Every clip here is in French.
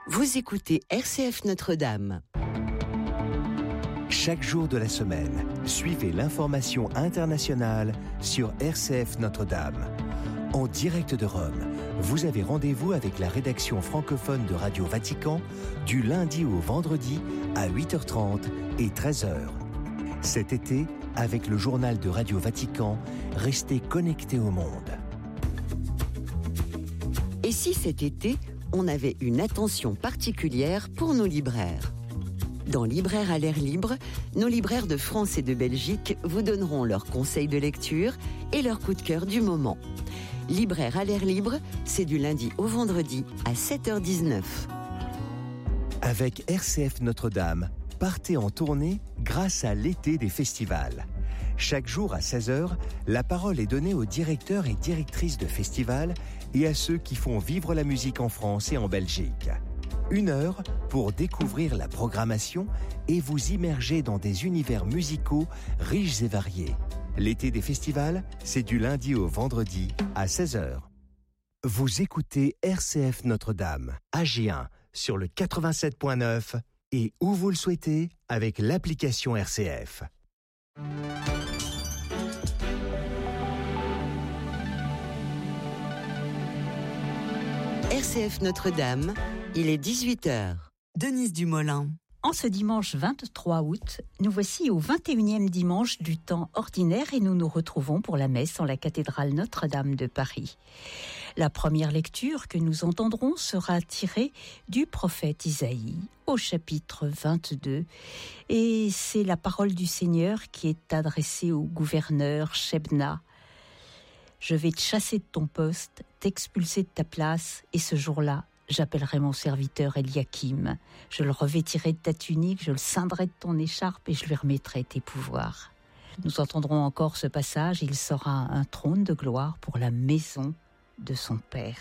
Vous écoutez RCF Notre-Dame. Chaque jour de la semaine, suivez l'information internationale sur RCF Notre-Dame. En direct de Rome, vous avez rendez-vous avec la rédaction francophone de Radio Vatican du lundi au vendredi à 8h30 et 13h. Cet été, avec le journal de Radio Vatican, restez connectés au monde. Et si cet été, on avait une attention particulière pour nos libraires ? Dans Libraires à l'air libre, nos libraires de France et de Belgique vous donneront leurs conseils de lecture et leurs coups de cœur du moment. Libraires à l'air libre, c'est du lundi au vendredi à 7h19. Avec RCF Notre-Dame, partez en tournée grâce à l'été des festivals. Chaque jour à 16h, la parole est donnée aux directeurs et directrices de festivals et à ceux qui font vivre la musique en France et en Belgique. 1 heure pour découvrir la programmation et vous immerger dans des univers musicaux riches et variés. L'été des festivals, c'est du lundi au vendredi à 16h. Vous écoutez RCF Notre-Dame, AG1 sur le 87.9 et où vous le souhaitez avec l'application RCF. RCF Notre-Dame, il est 18h. Denise Dumoulin. En ce dimanche 23 août, nous voici au 21e dimanche du temps ordinaire et nous nous retrouvons pour la messe en la cathédrale Notre-Dame de Paris. La première lecture que nous entendrons sera tirée du prophète Isaïe au chapitre 22 et c'est la parole du Seigneur qui est adressée au gouverneur Shebna. Je vais te chasser de ton poste, t'expulser de ta place et ce jour-là, j'appellerai mon serviteur Eliakim. Je le revêtirai de ta tunique, je le ceindrai de ton écharpe et je lui remettrai tes pouvoirs. Nous entendrons encore ce passage. Il sera un trône de gloire pour la maison de son Père.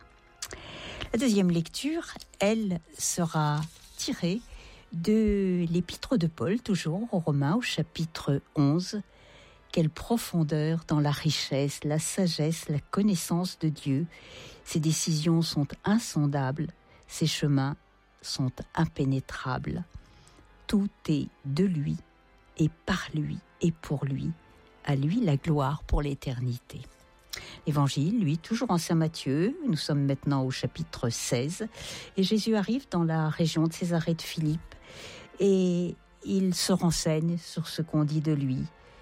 La deuxième lecture, elle sera tirée de l'épître de Paul, toujours aux Romains, au chapitre 11. Quelle profondeur dans la richesse, la sagesse, la connaissance de Dieu. Ses décisions sont insondables, ses chemins sont impénétrables. Tout est de lui, et par lui, et pour lui. À lui la gloire pour l'éternité. L'Évangile, lui, toujours en Saint Matthieu, nous sommes maintenant au chapitre 16, et Jésus arrive dans la région de Césarée de Philippe, et il se renseigne sur ce qu'on dit de lui.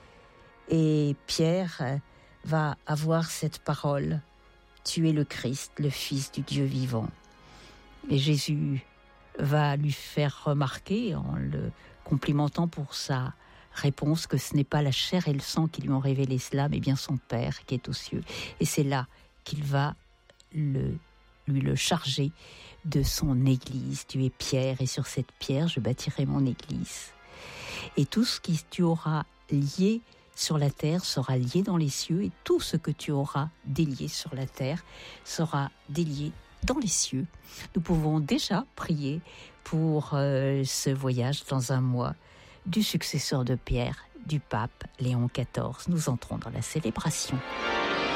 Et Pierre va avoir cette parole, « Tu es le Christ, le Fils du Dieu vivant ». Et Jésus va lui faire remarquer, en le complimentant pour sa réponse, que ce n'est pas la chair et le sang qui lui ont révélé cela, mais bien son Père qui est aux cieux. Et c'est là qu'il va lui le charger de son église. Tu es Pierre, et sur cette pierre, je bâtirai mon église. Et tout ce que tu auras lié sur la terre sera lié dans les cieux, et tout ce que tu auras délié sur la terre sera délié dans les cieux. Nous pouvons déjà prier pour ce voyage dans un mois du successeur de Pierre, du pape Léon XIV. Nous entrons dans la célébration.